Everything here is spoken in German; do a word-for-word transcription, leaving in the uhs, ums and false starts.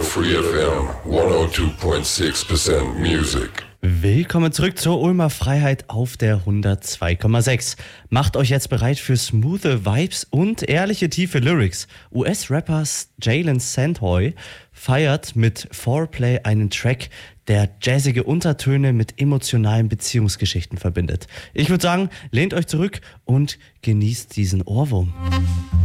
Free F M, hundertzwei Komma sechs Prozent Music. Willkommen zurück zur Ulmer Freiheit auf der hundertzwei Komma sechs. Macht euch jetzt bereit für smoothe Vibes und ehrliche tiefe Lyrics. U S-Rapper Jalen Sandhoy feiert mit Foreplay einen Track, der jazzige Untertöne mit emotionalen Beziehungsgeschichten verbindet. Ich würde sagen, lehnt euch zurück und genießt diesen Ohrwurm.